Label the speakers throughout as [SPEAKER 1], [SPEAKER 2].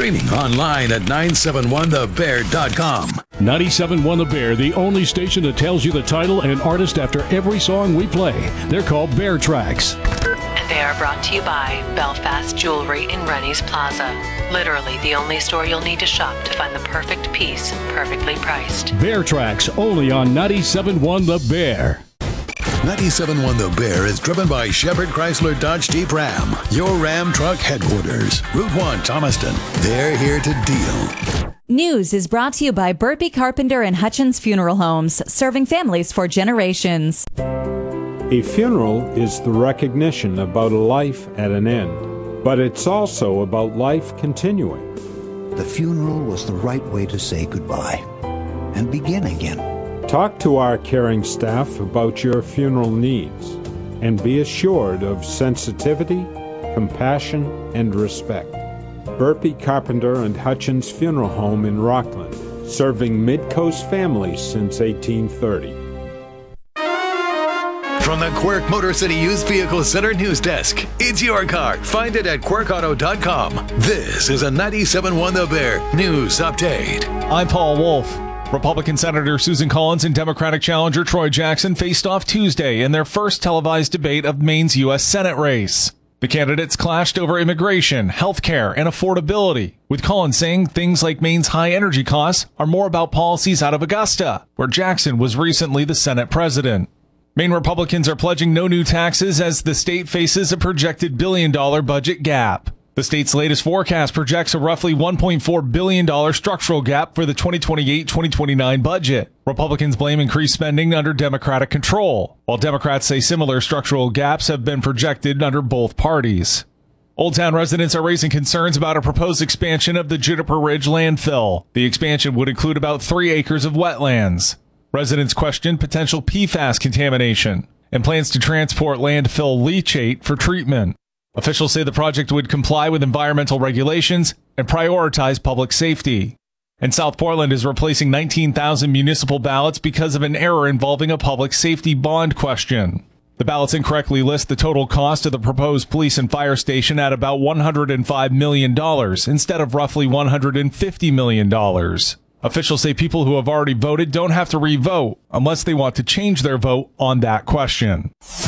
[SPEAKER 1] Streaming online at 971thebear.com.
[SPEAKER 2] 97.1 The Bear, the only station that tells you the title and artist after every song we play. They're called Bear Tracks.
[SPEAKER 3] And they are brought to you by Belfast Jewelry in Rennie's Plaza. Literally the only store you'll need to shop to find the perfect piece, perfectly priced.
[SPEAKER 2] Bear Tracks, only on 97.1 The Bear.
[SPEAKER 1] 97.1 The Bear is driven by Shepherd Chrysler Dodge Jeep Ram, your Ram truck headquarters. Route 1, Thomaston. They're here to deal.
[SPEAKER 4] News is brought to you by Burpee Carpenter and Hutchins Funeral Homes, serving families for generations.
[SPEAKER 5] A funeral is the recognition about a life at an end, but it's also about life continuing.
[SPEAKER 6] The funeral was the right way to say goodbye and begin again.
[SPEAKER 5] Talk to our caring staff about your funeral needs and be assured of sensitivity, compassion, and respect. Burpee Carpenter and Hutchins Funeral Home in Rockland, serving Mid-Coast families since 1830.
[SPEAKER 1] From the Quirk Motor City Used Vehicle Center News Desk, it's your car. Find it at quirkauto.com. This is a 97.1 The Bear News Update.
[SPEAKER 7] I'm Paul Wolf. Republican Senator Susan Collins and Democratic challenger Troy Jackson faced off Tuesday in their first televised debate of Maine's U.S. Senate race. The candidates clashed over immigration, health care, and affordability, with Collins saying things like Maine's high energy costs are more about policies out of Augusta, where Jackson was recently the Senate president. Maine Republicans are pledging no new taxes as the state faces a projected $1 billion budget gap. The state's latest forecast projects a roughly $1.4 billion structural gap for the 2028-2029 budget. Republicans blame increased spending under Democratic control, while Democrats say similar structural gaps have been projected under both parties. Old Town residents are raising concerns about a proposed expansion of the Juniper Ridge landfill. The expansion would include about 3 acres of wetlands. Residents question potential PFAS contamination and plans to transport landfill leachate for treatment. Officials say the project would comply with environmental regulations and prioritize public safety. And South Portland is replacing 19,000 municipal ballots because of an error involving a public safety bond question. The ballots incorrectly list the total cost of the proposed police and fire station at about $105 million instead of roughly $150 million. Officials say people who have already voted don't have to re-vote unless they want to change their vote on that question.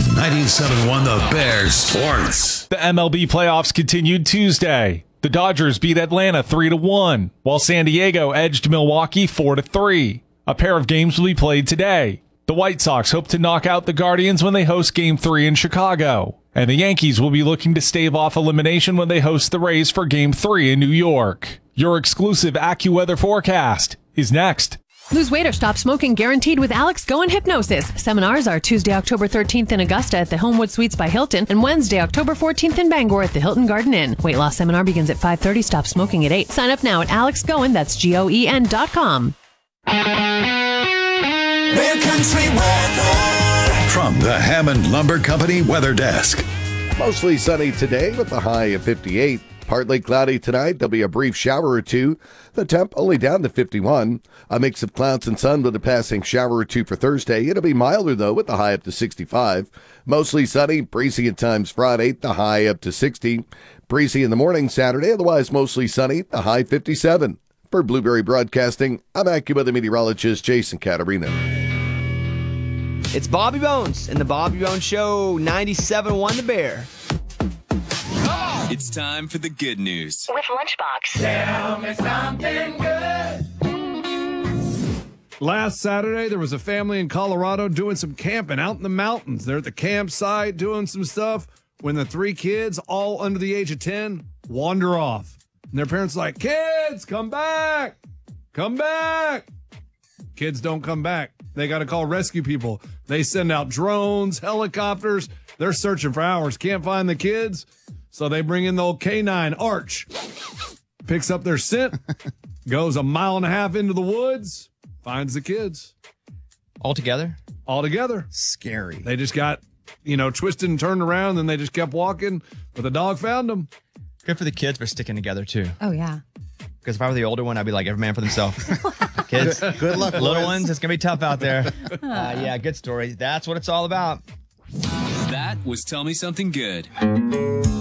[SPEAKER 1] 97.1 The Bear Sports.
[SPEAKER 7] The MLB playoffs continued Tuesday. The Dodgers beat Atlanta 3-1, while San Diego edged Milwaukee 4-3. A pair of games will be played today. The White Sox hope to knock out the Guardians when they host Game 3 in Chicago. And the Yankees will be looking to stave off elimination when they host the Rays for Game 3 in New York. Your exclusive AccuWeather forecast is next.
[SPEAKER 8] Lose weight or stop smoking guaranteed with Alex Go and Hypnosis. Seminars are Tuesday, October 13th in Augusta at the Homewood Suites by Hilton and Wednesday, October 14th in Bangor at the Hilton Garden Inn. Weight loss seminar begins at 5:30. Stop smoking at 8. Sign up now at alexgoen, that's GOEN.com.
[SPEAKER 1] Bear Country weather from the Hammond Lumber Company Weather Desk.
[SPEAKER 9] Mostly sunny today with the high of 58. Partly cloudy tonight. There'll be a brief shower or two. The temp only down to 51. A mix of clouds and sun with a passing shower or two for Thursday. It'll be milder, though, with the high up to 65. Mostly sunny, breezy at times Friday, the high up to 60. Breezy in the morning Saturday, otherwise mostly sunny, the high 57. For Blueberry Broadcasting, I'm AccuWeather meteorologist Jason Caterina.
[SPEAKER 10] It's Bobby Bones and the Bobby Bones Show, 97.1 The Bear.
[SPEAKER 11] It's time for the good news.
[SPEAKER 3] With Lunchbox.
[SPEAKER 12] Tell me something good. Last Saturday, there was a family in Colorado doing some camping out in the mountains. They're at the campsite doing some stuff when the 3 kids, all under the age of 10, wander off. And their parents are like, kids, come back. Come back. Kids don't come back. They got to call rescue people. They send out drones, helicopters. They're searching for hours. Can't find the kids. So they bring in the old K9 Arch, picks up their scent, goes 1.5 miles into the woods, finds the kids.
[SPEAKER 10] All together?
[SPEAKER 12] All together.
[SPEAKER 10] Scary.
[SPEAKER 12] They just got, twisted and turned around, and they just kept walking, but the dog found them.
[SPEAKER 10] Good for the kids for sticking together, too.
[SPEAKER 4] Oh, yeah.
[SPEAKER 10] Because if I were the older one, I'd be like, every man for themselves. Kids, good luck. Little ones, it's going to be tough out there. Yeah, good story. That's what it's all about.
[SPEAKER 11] That was Tell Me Something Good.